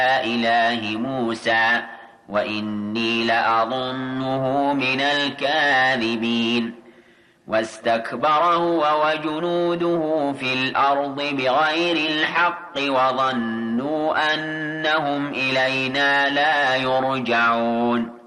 إله موسى وإني لأظنه من الكاذبين واستكبر هو وجنوده في الأرض بغير الحق وظنوا أنهم إلينا لا يرجعون